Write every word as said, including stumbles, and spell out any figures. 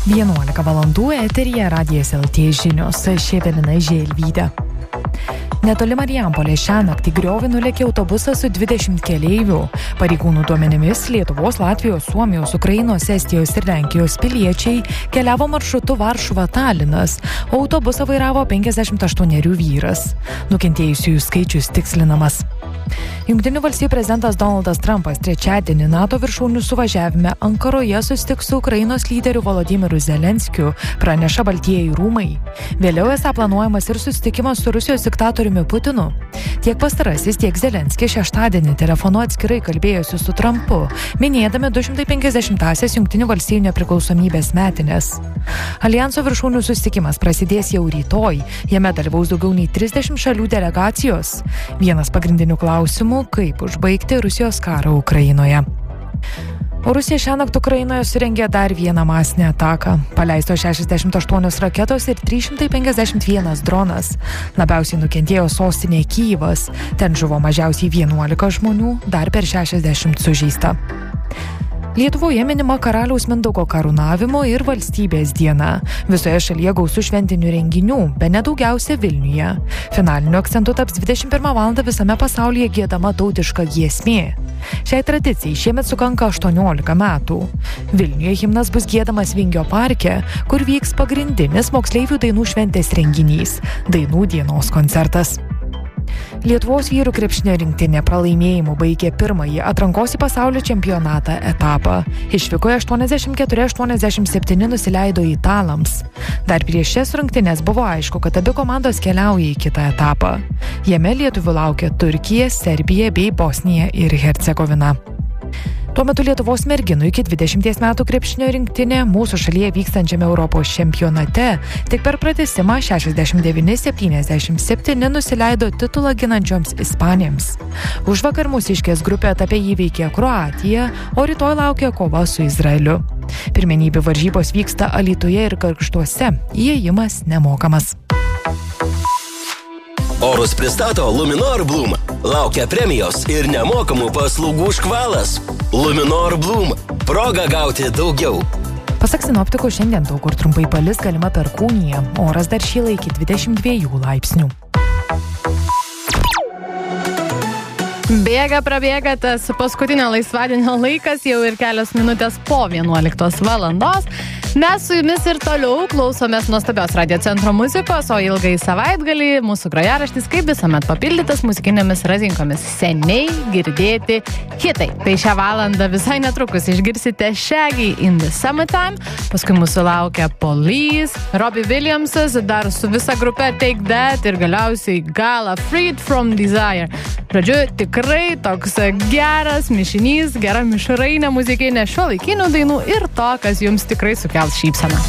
vienuolika valandų eteryje Radijas L T žinios, aš Evelina Želvytė. Netoli Marijampolės šią naktį griovį nulėkė autobusas su dvidešimt keleivių. Pareigūnų duomenimis Lietuvos, Latvijos, Suomijos, Ukrainos, Estijos ir Lenkijos piliečiai keliavo maršrutu Varšuva-Talinas, o autobusą vairavo penkiasdešimt aštuonerių vyras. Nukentėjusiųjų skaičius tikslinamas. Jungtinių valstijų prezidentas Donaldas Trumpas trečiadienį NATO viršūnių suvažiavime Ankaroje susitiks su Ukrainos lyderiu Volodymyru Zelenskiu, praneša Baltieji rūmai. Vėliau esą planuojamas ir susitikimas su Rusijos diktatoriumi Putinu. Tiek pastarasis, tiek Zelenskis šeštadienį telefonu atskirai kalbėjosi su Trumpu, minėdami du šimtai penkiasdešimtąsias Jungtinių valstijų nepriklausomybės metines. Aljanso viršūnių susitikimas prasidės jau rytoj. Jame dalyvaus daugiau nei trisdešimt šalių delegacijos. Vienas pagrindinių klausimų, kaip užbaigti Rusijos karą Ukrainoje. O Rusija šiąnakt Ukrainoje surengė dar vieną masinę ataką. Paleisto šešiasdešimt aštuonios raketos ir trys šimtai penkiasdešimt vienas dronas. Labiausiai nukentėjo sostinė Kyjivas. Ten žuvo mažiausiai vienuolika žmonių, dar per šešiasdešimt sužeista. Lietuvoje minima karaliaus Mindaugo karūnavimo ir valstybės diena. Visoje šalyje gausu šventinių renginių, bene daugiausia Vilniuje. Finaliniu akcentu taps dvidešimt pirmą valandą visame pasaulyje giedama tautiška giesmė. Šiai tradicijai šiemet sukanka aštuoniolika metų. Vilniuje himnas bus giedamas Vingio parke, kur vyks pagrindinis moksleivių dainų šventės renginys – Dainų dienos koncertas. Lietuvos vyrų krepšinio rinktinė pralaimėjimu baigė pirmąjį atrankos į pasaulio čempionatą etapą. Išvykoje aštuoniasdešimt keturi aštuoniasdešimt septyni nusileido italams. Dar prieš šias rungtynes buvo aišku, kad abi komandos keliauja į kitą etapą. Jame lietuvių laukia Turkija, Serbija bei Bosnija ir Hercegovina. Tuo metu Lietuvos merginų iki dvidešimties metų krepšinio rinktinė mūsų šalyje vykstančiame Europos čempionate tik per pratęsimą šešiasdešimt devyni septyniasdešimt septyni nusileido titulą ginančioms Ispanėms. Užvakar mūsiškės grupė etape įveikė Kroatiją, o rytoj laukia kova su Izraeliu. Pirmenybių varžybos vyksta Alytuje ir Gargžduose. Įėjimas nemokamas. Orus pristato Luminor Bloom. Laukia premijos ir nemokamų paslaugų škvalas. Luminor Bloom. Proga gauti daugiau. Pasak sinoptikų, šiandien daug kur trumpai palis, galima perkūnija. Oras dar šyla iki dvidešimt dviejų laipsnių. Bėga, prabėga tas paskutinio laisvadienio laikas, jau ir kelios minutės po vienuoliktos valandos. Mes su jumis ir toliau klausomės nuostabios Radio Centro muzikos, o ilgai savaitgalį mūsų grojaraštis kaip visuomet papildytas muzikinėmis razinkomis. Seniai girdėti hitai. Tai šią valandą visai netrukus išgirsite Shaggy in the Summertime, paskui mūsų laukia Police, Robbie Williamsas, dar su visa grupe Take That ir galiausiai Gala Freed from Desire. Žodžiu, tikrai toks geras mišinys, gera mišrainė muzikinė šiuolaikinių dainų ir to, kas jums tikrai sukels šypseną.